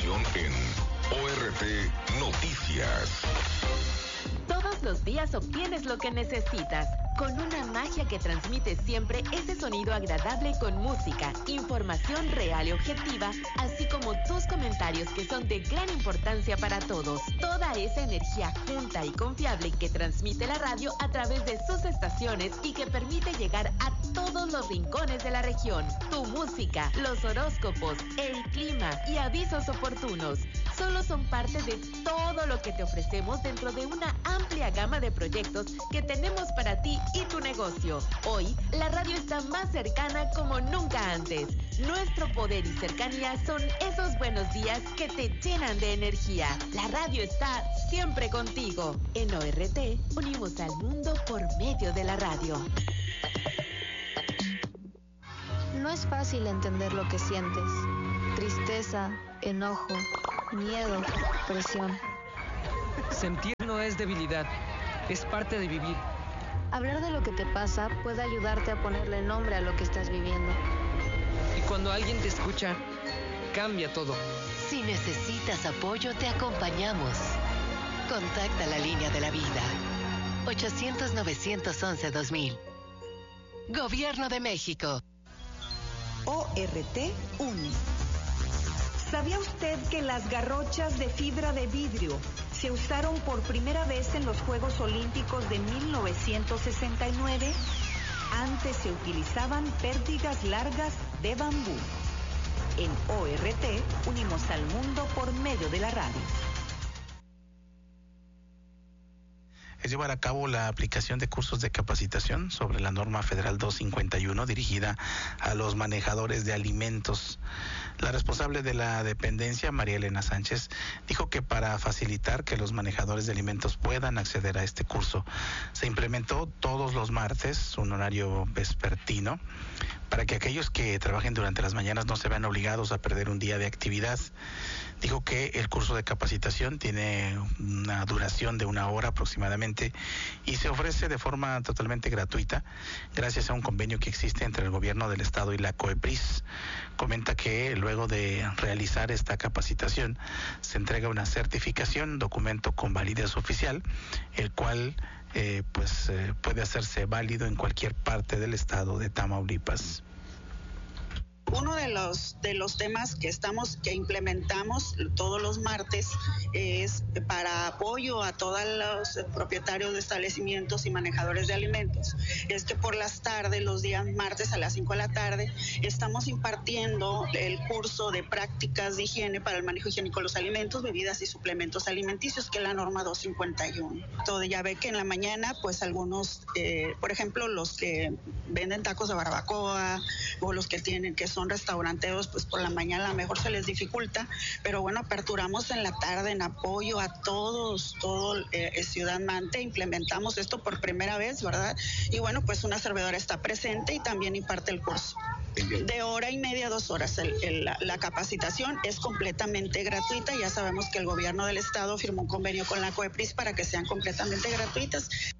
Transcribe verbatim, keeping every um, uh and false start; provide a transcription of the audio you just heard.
información en O R T Noticias. Todos los días obtienes lo que necesitas, con una magia que transmite siempre ese sonido agradable con música, información real y objetiva, así como tus comentarios que son de gran importancia para todos. Toda esa energía junta y confiable que transmite la radio a través de sus estaciones y que permite llegar a todos los rincones de la región. Tu música, los horóscopos, el clima y avisos oportunos solo son parte de todo lo que te ofrecemos dentro de una amplia gama de proyectos que tenemos para ti y tu negocio. Hoy, la radio está más cercana como nunca antes. Nuestro poder y cercanía son esos buenos días que te llenan de energía. La radio está siempre contigo. En O R T, unimos al mundo por medio de la radio. No es fácil entender lo que sientes. Tristeza, enojo, miedo, presión. Sentir no es debilidad, es parte de vivir. Hablar de lo que te pasa puede ayudarte a ponerle nombre a lo que estás viviendo. Y cuando alguien te escucha, cambia todo. Si necesitas apoyo, te acompañamos. Contacta la línea de la vida. ochocientos, novecientos once, dos mil. Gobierno de México. O R T une. ¿Sabía usted que las garrochas de fibra de vidrio se usaron por primera vez en los Juegos Olímpicos de mil novecientos sesenta y nueve? Antes se utilizaban pértigas largas de bambú. En O R T unimos al mundo por medio de la radio. Es llevar a cabo la aplicación de cursos de capacitación sobre la norma federal doscientos cincuenta y uno dirigida a los manejadores de alimentos. La responsable de la dependencia, María Elena Sánchez, dijo que para facilitar que los manejadores de alimentos puedan acceder a este curso, se implementó todos los martes un horario vespertino para que aquellos que trabajen durante las mañanas no se vean obligados a perder un día de actividad. Dijo que el curso de capacitación tiene una duración de una hora aproximadamente y se ofrece de forma totalmente gratuita gracias a un convenio que existe entre el gobierno del estado y la COEPRIS. Comenta que luego de realizar esta capacitación se entrega una certificación, documento con validez oficial, el cual eh, pues eh, puede hacerse válido en cualquier parte del estado de Tamaulipas. Uno de los de los temas que estamos que implementamos todos los martes es para apoyo a todos los propietarios de establecimientos y manejadores de alimentos. Es que por las tardes, los días martes a las cinco de la tarde, estamos impartiendo el curso de prácticas de higiene para el manejo higiénico de los alimentos, bebidas y suplementos alimenticios, que es la norma doscientos cincuenta y uno. Todo, ya ve que en la mañana, pues algunos, eh, por ejemplo, los que venden tacos de barbacoa o los que tienen que son restauranteros, pues por la mañana a lo mejor se les dificulta, pero bueno, aperturamos en la tarde en apoyo a todos, todo eh, Ciudad Mante, implementamos esto por primera vez, ¿verdad? Y bueno, pues una servidora está presente y también imparte el curso. De hora y media a dos horas. El, el, la, la capacitación es completamente gratuita. Ya sabemos que el gobierno del estado firmó un convenio con la COEPRIS para que sean completamente gratuitas.